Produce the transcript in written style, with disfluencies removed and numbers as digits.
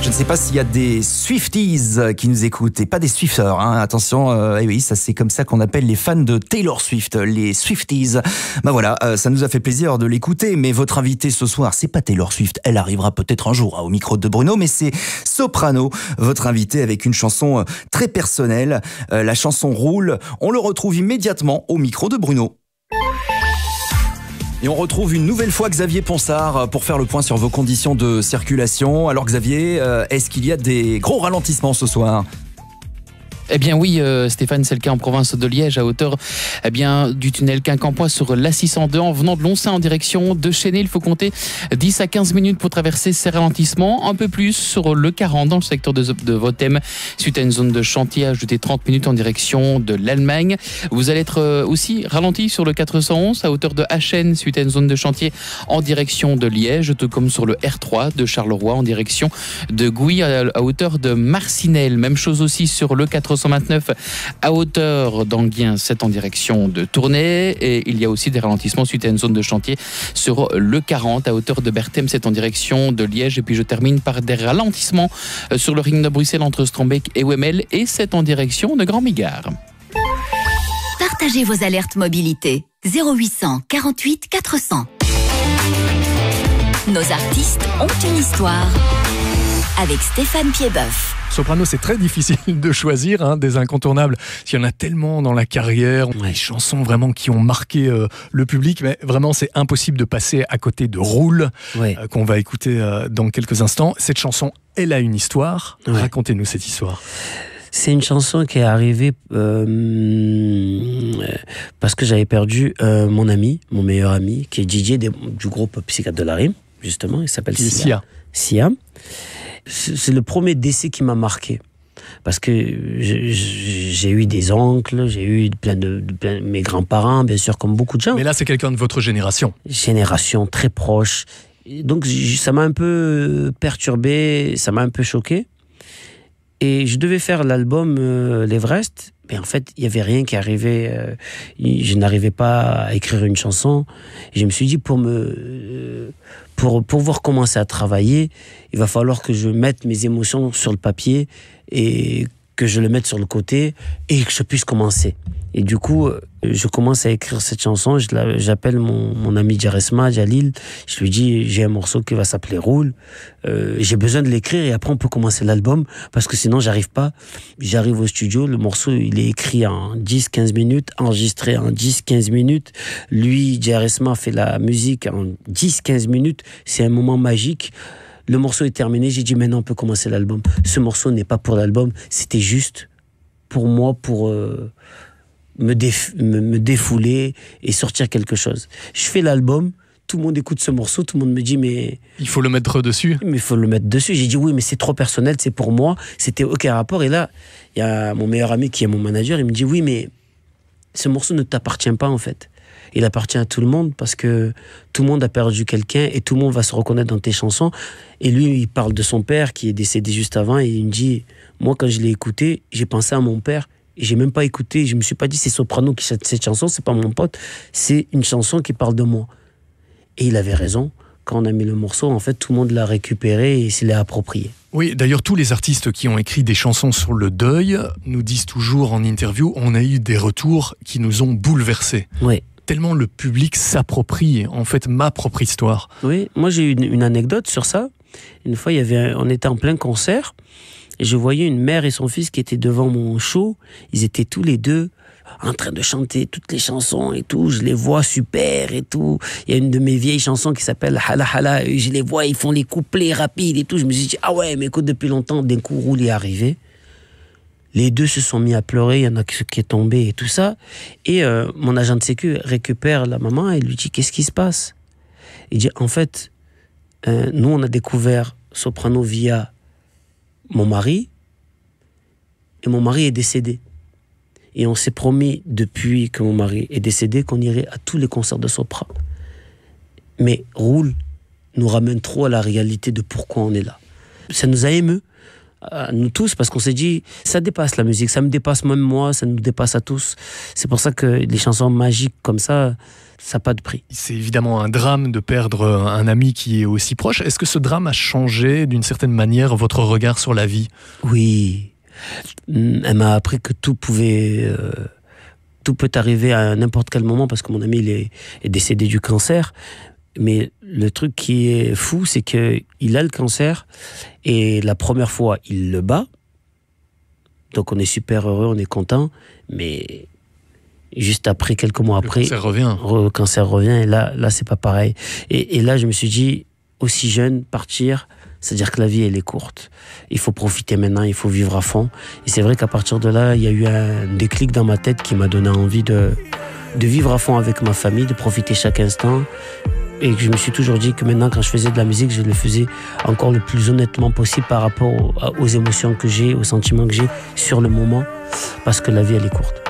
Je ne sais pas s'il y a des Swifties qui nous écoutent et pas des Swifters, hein. Attention, et oui, ça c'est comme ça qu'on appelle les fans de Taylor Swift, les Swifties. Bah voilà, ça nous a fait plaisir de l'écouter, mais votre invité ce soir, c'est pas Taylor Swift, elle arrivera peut-être un jour au micro de Bruno, mais c'est Soprano, votre invité avec une chanson très personnelle, la chanson Roule. On le retrouve immédiatement au micro de Bruno. Et on retrouve une nouvelle fois Xavier Ponsard pour faire le point sur vos conditions de circulation. Alors Xavier, est-ce qu'il y a des gros ralentissements ce soir ? Eh bien oui, Stéphane, c'est le cas en province de Liège, à hauteur du tunnel Quincampoix sur l'A602 en venant de Loncin en direction de Chesnay. Il faut compter 10 à 15 minutes pour traverser ces ralentissements. Un peu plus sur le 40 dans le secteur de Vothème, suite à une zone de chantier, ajouter 30 minutes en direction de l'Allemagne. Vous allez être aussi ralenti sur le 411 à hauteur de Achen, suite à une zone de chantier en direction de Liège, tout comme sur le R3 de Charleroi en direction de Gouy à hauteur de Marcinelle. Même chose aussi sur le 429 à hauteur d'Anguien, 7 en direction de Tournai, et il y a aussi des ralentissements suite à une zone de chantier sur le 40 à hauteur de Berthem, 7 en direction de Liège, et puis je termine par des ralentissements sur le ring de Bruxelles entre Strombeek et Wemmel, et 7 en direction de Grand Migard. Partagez vos alertes mobilité 0800 48 400. Nos artistes ont une histoire avec Stéphane Piedboeuf. Soprano, c'est très difficile de choisir des incontournables. Il y en a tellement dans la carrière, des chansons vraiment qui ont marqué le public, mais vraiment c'est impossible de passer à côté de Roule, qu'on va écouter dans quelques instants. Cette chanson, elle a une histoire. Racontez-nous cette histoire. C'est une chanson qui est arrivée parce que j'avais perdu mon ami, mon meilleur ami, qui est DJ du groupe Psychiatre de la Rime, justement. Il s'appelle Sia. C'est le premier décès qui m'a marqué. Parce que j'ai eu des oncles, j'ai eu plein de mes grands-parents, bien sûr, comme beaucoup de gens. Mais là, c'est quelqu'un de votre génération. Génération très proche. Donc, ça m'a un peu perturbé, ça m'a un peu choqué. Et je devais faire l'album L'Everest. Mais en fait, il n'y avait rien qui arrivait. Je n'arrivais pas à écrire une chanson. Et je me suis dit, pour pouvoir commencer à travailler, il va falloir que je mette mes émotions sur le papier et que je le mette sur le côté et que je puisse commencer. Et du coup, je commence à écrire cette chanson. J'appelle mon ami Djaresma, Jalil. Je lui dis, j'ai un morceau qui va s'appeler Roule. J'ai besoin de l'écrire et après on peut commencer l'album parce que sinon j'arrive pas. J'arrive au studio, le morceau il est écrit en 10-15 minutes, enregistré en 10-15 minutes. Lui, Djaresma fait la musique en 10-15 minutes. C'est un moment magique. Le morceau est terminé, j'ai dit maintenant on peut commencer l'album. Ce morceau n'est pas pour l'album, c'était juste pour moi, pour me défouler et sortir quelque chose. Je fais l'album, tout le monde écoute ce morceau, tout le monde me dit mais... Il faut le mettre dessus. Mais il faut le mettre dessus. J'ai dit oui mais c'est trop personnel, c'est pour moi, c'était aucun rapport. Et là, il y a mon meilleur ami qui est mon manager, il me dit oui mais ce morceau ne t'appartient pas en fait. Il appartient à tout le monde parce que tout le monde a perdu quelqu'un et tout le monde va se reconnaître dans tes chansons. Et lui, il parle de son père qui est décédé juste avant et il me dit, moi quand je l'ai écouté, j'ai pensé à mon père et j'ai même pas écouté, je me suis pas dit c'est Soprano qui chante cette chanson, c'est pas mon pote, c'est une chanson qui parle de moi. Et il avait raison. Quand on a mis le morceau, en fait, tout le monde l'a récupéré et s'il l'a approprié. Oui, d'ailleurs, tous les artistes qui ont écrit des chansons sur le deuil nous disent toujours en interview, on a eu des retours qui nous ont bouleversés. Oui. Tellement le public s'approprie, en fait, ma propre histoire. Oui, moi j'ai eu une anecdote sur ça. Une fois, on était en plein concert et je voyais une mère et son fils qui étaient devant mon show. Ils étaient tous les deux en train de chanter toutes les chansons et tout. Je les vois super et tout. Il y a une de mes vieilles chansons qui s'appelle Hala Hala. Et je les vois, ils font les couplets rapides et tout. Je me suis dit, ah ouais, mais écoute, depuis longtemps, d'un coup, Roule est arrivé. Les deux se sont mis à pleurer, il y en a qui est tombé et tout ça. Et mon agent de sécu récupère la maman et lui dit « Qu'est-ce qui se passe ?» Il dit « En fait, nous on a découvert Soprano via mon mari et mon mari est décédé. Et on s'est promis depuis que mon mari est décédé qu'on irait à tous les concerts de Sopra. Mais Roule nous ramène trop à la réalité de pourquoi on est là. » Ça nous a émus. Nous tous, parce qu'on s'est dit, ça dépasse la musique, ça me dépasse même moi, ça nous dépasse à tous. C'est pour ça que les chansons magiques comme ça, ça n'a pas de prix. C'est évidemment un drame de perdre un ami qui est aussi proche. Est-ce que ce drame a changé d'une certaine manière votre regard sur la vie ? Oui. Elle m'a appris que tout peut arriver à n'importe quel moment parce que mon ami est décédé du cancer. Mais le truc qui est fou, c'est qu'il a le cancer et la première fois, il le bat. Donc on est super heureux, on est content. Mais juste après, quelques mois après, le cancer revient et là c'est pas pareil. Et là, je me suis dit, aussi jeune, partir, c'est-à-dire que la vie, elle est courte. Il faut profiter maintenant, il faut vivre à fond. Et c'est vrai qu'à partir de là, il y a eu un déclic dans ma tête qui m'a donné envie de vivre à fond avec ma famille, de profiter chaque instant. Et je me suis toujours dit que maintenant, quand je faisais de la musique, je le faisais encore le plus honnêtement possible par rapport aux émotions que j'ai, aux sentiments que j'ai sur le moment, parce que la vie, elle est courte.